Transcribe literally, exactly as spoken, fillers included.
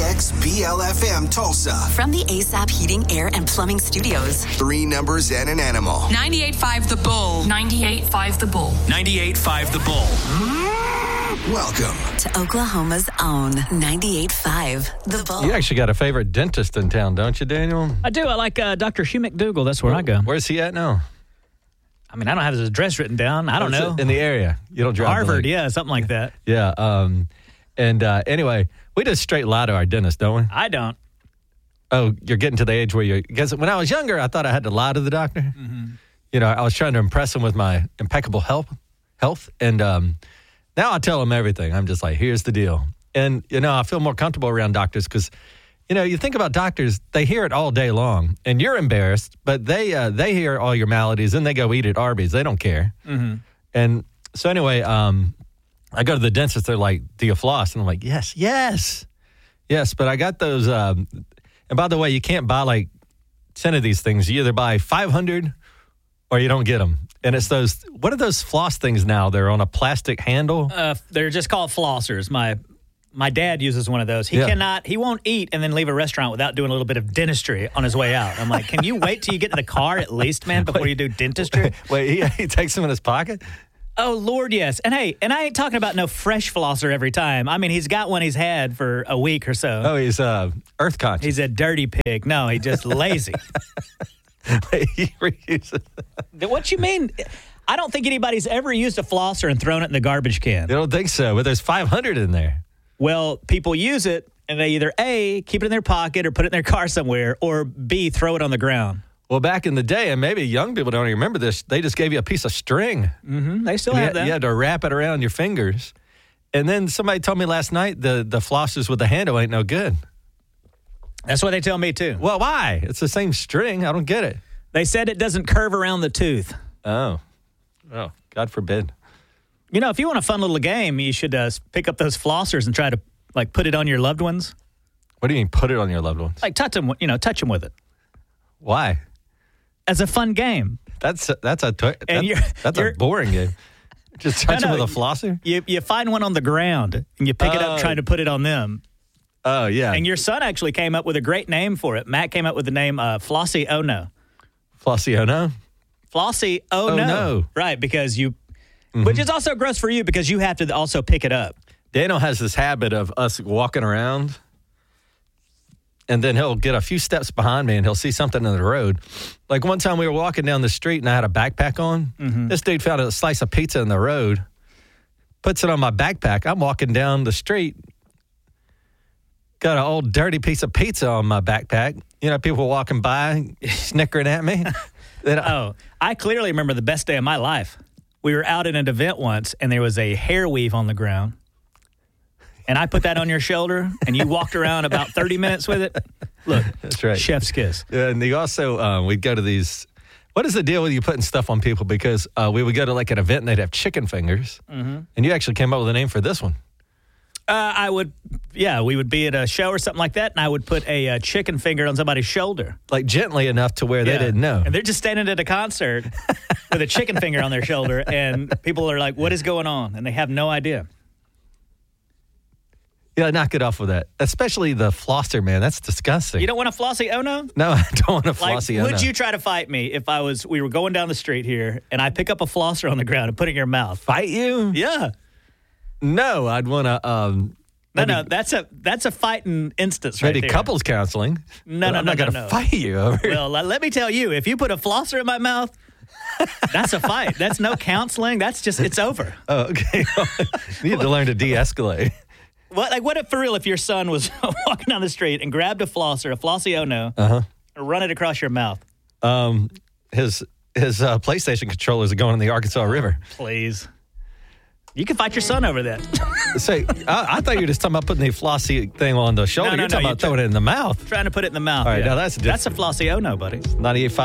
X B L F M Tulsa. From the A S A P Heating, Air, and Plumbing Studios. Three numbers and an animal. ninety-eight point five The Bull. ninety-eight point five The Bull. ninety-eight point five The Bull. Welcome to Oklahoma's own ninety-eight point five The Bull. You actually got a favorite dentist in town, don't you, Daniel? I do. I like uh, Doctor Hugh McDougall. That's where I go. Where's he at now? I mean, I don't have his address written down. I don't What's know. it- In the area. You don't drive Harvard, like- yeah, something like that. Yeah. Um, and uh, anyway, we just straight lie to our dentist, don't we? I don't. Oh, you're getting to the age where you because when I was younger, I thought I had to lie to the doctor. Mm-hmm. You know, I was trying to impress him with my impeccable health, health, and um, now I tell him everything. I'm just like, here's the deal, and you know, I feel more comfortable around doctors because, you know, you think about doctors, they hear it all day long, and you're embarrassed, but they uh, they hear all your maladies and they go eat at Arby's. They don't care, Mm-hmm. and so anyway, um, I go to the dentist. They're like, "Do you floss?" And I'm like, "Yes, yes, yes." But I got those. Um, and by the way, you can't buy like ten of these things. You either buy five hundred or you don't get them. And it's those. What are those floss things now? They're on a plastic handle. Uh, they're just called flossers. My my dad uses one of those. He Yeah. cannot. He won't eat and then leave a restaurant without doing a little bit of dentistry on his way out. I'm like, can you wait till you get in the car at least, man, before you do dentistry? Wait, he, he takes them in his pocket. Oh, Lord, yes. And hey, and I ain't talking about no fresh flosser every time. I mean, he's got one he's had for a week or so. Oh, he's uh, earth conscious. He's a dirty pig. No, he's just lazy. he reuses. What you mean? I don't think anybody's ever used a flosser and thrown it in the garbage can. I don't think so. But there's five hundred in there. Well, people use it, and they either A, keep it in their pocket or put it in their car somewhere, or B, throw it on the ground. Well, back in the day, and maybe young people don't even remember this, they just gave you a piece of string. Mm-hmm. They still And you have had, that. you had to wrap it around your fingers. And then somebody told me last night the, the flossers with the handle ain't no good. That's what they tell me, too. Well, why? It's the same string. I don't get it. They said it doesn't curve around the tooth. Oh. Oh, God forbid. You know, if you want a fun little game, you should uh, pick up those flossers and try to, like, put it on your loved ones. What do you mean put it on your loved ones? Like, touch them, you know, touch them with it. Why? As a fun game. That's a, that's a that, And you're- that's you're- a boring game. Just touch No, them no, with a flosser? You you find one on the ground, and you pick it Oh. up trying to put it on them. Oh, yeah. And your son actually came up with a great name for it. Matt came up with the name uh, Flossie Oh No. Flossie, oh no? Flossie Oh, Oh, no. no. Right, because you, which is also gross for you because you have to also pick it up. Daniel has this habit of us walking around, and then he'll get a few steps behind me, and he'll see something in the road. Like one time we were walking down the street, and I had a backpack on. Mm-hmm. This dude found a slice of pizza in the road, puts it on my backpack. I'm walking down the street, got an old dirty piece of pizza on my backpack. You know, people walking by, snickering at me. Then I- Oh, I clearly remember the best day of my life. We were out at an event once, and there was a hair weave on the ground. And I put that on your shoulder, and you walked around about thirty minutes with it. Look, That's right. chef's kiss. And you also, uh, we'd go to these. What is the deal with you putting stuff on people? Because uh, we would go to like an event and they'd have chicken fingers. Mm-hmm. And you actually came up with a name for this one. Uh, I would, yeah, we would be at a show or something like that, and I would put a uh, chicken finger on somebody's shoulder. Like gently enough to where they Yeah. didn't know. And they're just standing at a concert with a chicken finger on their shoulder, and people are like, what is going on? And they have no idea. Yeah, knock it off with that. Especially the flosser, man. That's disgusting. You don't want a Flossie Oh No? no, I don't want to Like, flossy. oh, would no. you try to fight me if I was, we were going down the street here, and I pick up a flosser on the ground and put it in your mouth? fight you? Yeah. No, I'd want to. Um, No, maybe, no, that's a that's a fighting instance right maybe there. couples counseling. No, but no, I'm no, not no, gonna no. fight you over. it. Well, let let me tell you, if you put a flosser in my mouth, that's a fight. That's no counseling. That's just, it's over. Oh, okay. You need to learn to de-escalate. What, like, what if, for real, if your son was walking down the street and grabbed a flosser, a Flossie Oh No, Uh-huh. and run it across your mouth? Um, his his uh, PlayStation controllers are going in the Arkansas River. Please. You can fight your son over that. Say, I, I thought you were just talking about putting the flossy thing on the shoulder. No, no, You're talking no, about you're throwing it in the mouth. Trying to put it in the mouth. All right, yeah. now that's That's a Flossie Oh No, buddy. ninety-eight point five